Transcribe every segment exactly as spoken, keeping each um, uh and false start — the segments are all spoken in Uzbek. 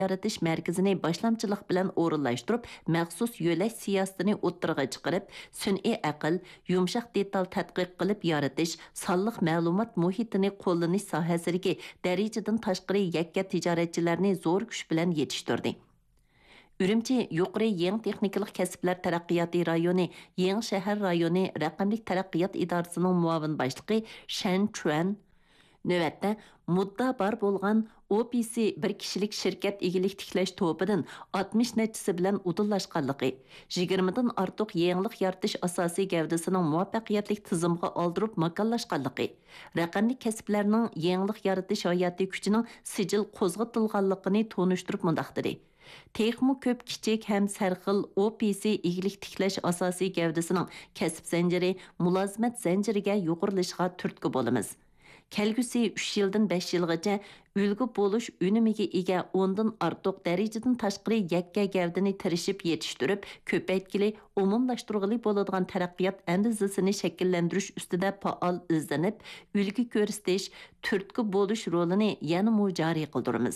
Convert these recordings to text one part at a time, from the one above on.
yaratish markazini boshlamchilik bilan o'rinlashtirib, maxsus yo'lash siyosatini o'ttirg'a chiqarib, sun'iy aql, yumshoq detal tadqiq qilib yaratish, sonliq ma'lumot muhitini qo'llanish sohasidagi darajadan tashqari yakka tijoratchilarni zo'r kuch bilan yetishtirdi. Ürümçi yuqori yeng texnikalik kasblar taraqqiyoti rayoni, yeng shahar rayoni raqamlik taraqqiyot idorasining muavin boshlig'i Shan Chuan navbatda mudda bar bo'lgan O P C bir kishilik shirkat egilik tiklash to'pidan oltmish nechtisi bilan udunlashganligi, yigirma dan ortiq yangilik yaratish asosiy gavdasining muvaffaqiyatli tizimga oldirib makonlashganligi, raqamli kasblarning yangilik yaratish hayoti kuchining sijil qo'zg'atilganligini tonishtirib mundaqdir. Texmu ko'p kichik ham sarxil O P C egilik tiklash asosiy gavdasining kasb zanjiri, mulozimat zanjiriga yuqorilishiga turtki bo'lamiz. Kelgusi uch yildan besh yilgacha ulgu bo'lish unimiga ega o'n dan ortiq darajadan tashqari yakka gavdani tirishib yetishtirib, ko'paytkili, umumlashtirg'ili bo'ladigan taraqqiyot andizasini shakllantirish ustida faol izlanib, ulgu ko'rsatish, turtki bo'lish rolini yana joriy qildiramiz.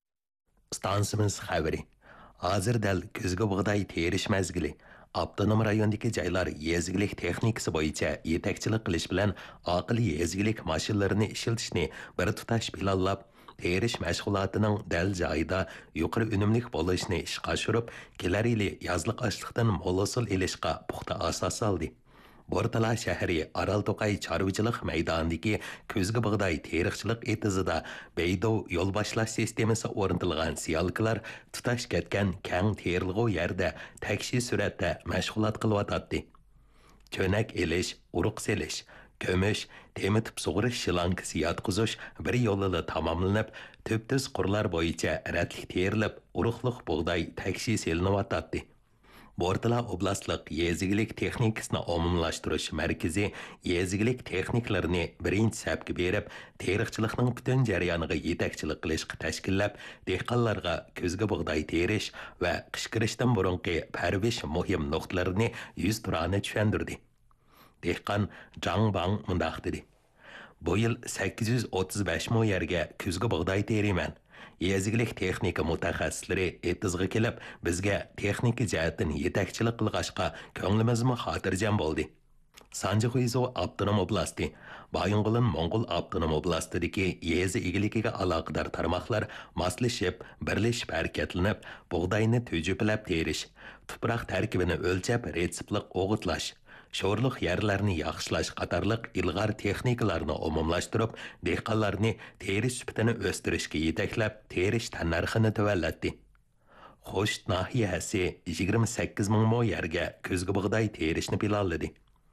Stansimiz xabari. Hozir dal ko'zga bug'doy terish mazgili. Avtonom rayondagi joylar yezgilik texnikasi bo'yicha yetakchilik qilish bilan aqlli yezgilik mashinalarini ishlatishni bir tutash planlab, terish mashg'ulotining dal joyida yuqori unumlik bo'lishini ishga oshirib, kelar yili yozliq ochliqdan mo'l hosil olishga puxta asos soldi. Bortala shahri Aralto'qay chorvachilik maydonidagi ko'zga bug'doy teriqchilik etizida Beydov yo'l boshlash sistemasi o'rnatilgan siyalkalar tutash ketgan kang terilg'u yerda takshi suratda mashg'ulot qilyotdi. Cho'nak elish, uruq selish, ko'mish, temitib sug'urish shilankasi yotqizish bir yo'lida tamomlanib, tub-tuz qurlar bo'yicha ratlik terilib, uruqliq bug'doy takshi selinyotdi. Bortala oblastlik yezigilik texnikasini umumlashtirish markazi yezigilik texniklarini birinchi safga berib, teriqchilikning butun jarayoniga yetakchilik qilishga tashkillab, dehqonlarga ko'zga bug'doy terish va qishkirishdan burungi parvish muhim nuqtalarini yuz turani tushundirdi. Dehqon Zhang Bang mundaq dedi: "Bu yil sakkiz yuz o'ttiz besh mo yerga ko'zga bug'doy teriman. Yezigilik texnika mutaxassislari etizg'i kelib, bizga texnika jihatdan yetakchilik qilg'ashqa ko'nglimizmi xotirjam bo'ldi." Sanjixuizo avtonom oblasti, Bayonqulin Mong'ol avtonom oblastidagi yezi egiligiga aloqador tarmoqlar moslashib, birlashib harakatlanib, bug'doyni tujubulab terish, tuproq tarkibini o'lchab, retseptlik o'g'itlash, sho'rliq yerlarni yaxshilash qatorliq ilg'or texnikalarni umumlashtirib, dehqonlarni terish sifatini o'stirishga yetaklab, terish tannarxini tuvallatdi. Xo'sh nahiyasi yigirma sakkiz ming mo yerga ko'zga bug'doy terishni planladi.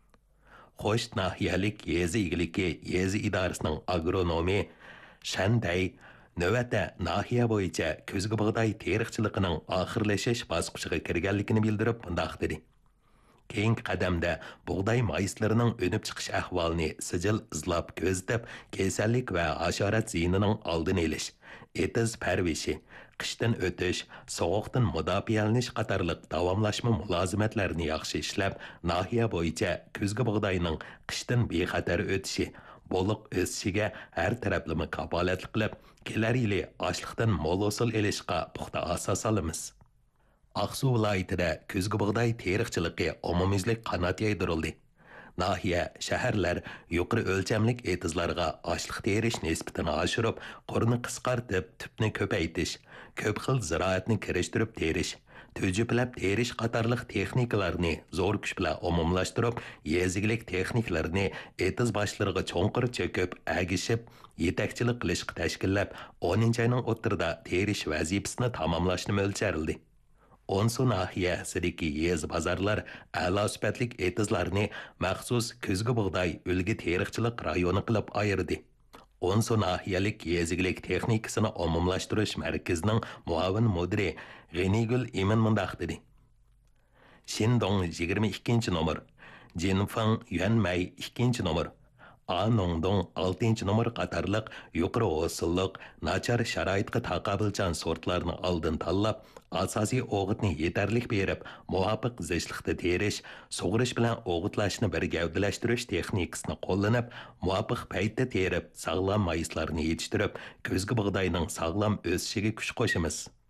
Xo'sh nahiyalik yezi egiligi yezi idorasining agronomi Shanday navbatda nahiya bo'yicha ko'zga bug'doy teriqchiligining oxirlashish bosqichiga kirganligini bildirib, bundoq dedi: Keyingi qadamda bug'doy mayislarining o'nib chiqish ahvolini sijil izlab ko'zlab, kasallik va hasharot ziynining oldini olish, etiz parvishi, qishdan o'tish, sovuqdan mudofialanish qatorliq davomlashma mulozimatlarini yaxshi ishlab, nahiya bo'yicha ko'zga bug'doyning qishdan bexatar o'tishi, bo'liq o'sishiga har taraflama kafolat qilib, kelar yili ochliqdan mo'l hosil olishga puxta asos solamiz. Aqsu viloyatida ko'zga bug'doy teriqchiligi umumiylik qanot yaydirildi. Nahiya, shaharlar yuqori o'lchamlik etizlarga ochliq terish nisbatini oshirib, qo'rni qisqartib, tubni ko'paytirish, ko'p xil ziroatni kirishtirib terish, tujubulab terish qatorliq texnikalarni zo'r kuch bilan umumlashtirib, yezigilik texnikalarni etiz boshlariga cho'nqir cho'kib, agishib, yetakchilik qilishga tashkillab, o'ninchi oyning o'ttirida terish vazifasini tamomlashni mo'ljallandi. Onsu nahiyasidagi yez bozorlar a'lo sifatlik etizlarni maxsus ko'zga bug'doy ulgi teriqchilik rayoni qilib ayirdi. Onsu nahiyalik yezigilik texnikasini umumlashtirish markazining muavin mudiri G'enigul Imin mundaq dedi: Shindong yigirma ikkinchi nomer, Jinfang Yuanmay ikkinchi nomer, Anongdong oltinchi nomer qatorliq yuqori hosillik, nachar sharoitga taqobilchan sortlarni oldin tanlab, asosiy o'g'itni yetarlik berib, muvofiq zishliqda terish, sug'urish bilan o'g'itlashni bir gavdalashtirish texnikasini qo'llanib, muvofiq paytda terib, sog'lom mayislarni yetishtirib, ko'zga bug'doyning sog'lom o'sishiga kuch qo'shamiz.